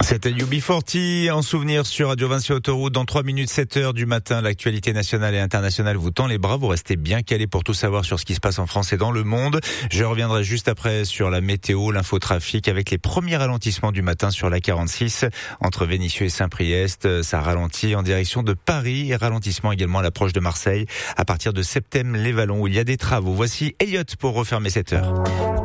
C'était UB40 en souvenir sur Radio Vinci Autoroute. Dans 3 minutes, 7h du matin, l'actualité nationale et internationale vous tend les bras. Vous restez bien calés pour tout savoir sur ce qui se passe en France et dans le monde. Je reviendrai juste après sur la météo, l'infotrafic avec les premiers ralentissements du matin sur la 46 entre Vénissieux et Saint-Priest. Ça ralentit en direction de Paris et ralentissement également à l'approche de Marseille à partir de Septem-les-Vallons où il y a des travaux. Voici Elliott pour refermer cette heure.